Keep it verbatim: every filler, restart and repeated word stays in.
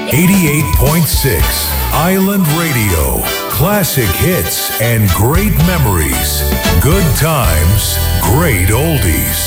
eighty-eight point six Island Radio. Classic hits and great memories. Good times, great oldies.